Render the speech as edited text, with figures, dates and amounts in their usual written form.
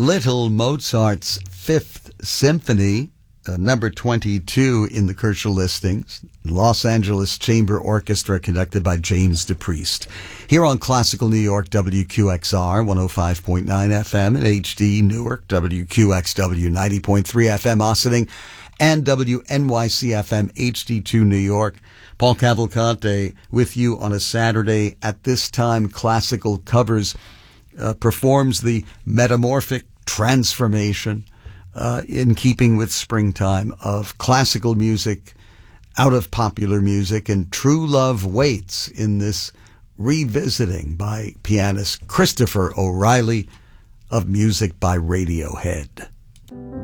Little Mozart's Fifth Symphony, number 22 in the Kerschel listings. Los Angeles Chamber Orchestra conducted by James DePriest. Here on Classical New York, WQXR 105.9 FM and HD Newark, WQXW 90.3 FM Ossining, and WNYC FM HD2 New York. Paul Cavalcante with you on a Saturday. At this time, Classical Covers performs the metamorphic transformation in keeping with springtime of classical music out of popular music, and True Love Waits in this revisiting by pianist Christopher O'Reilly of music by Radiohead.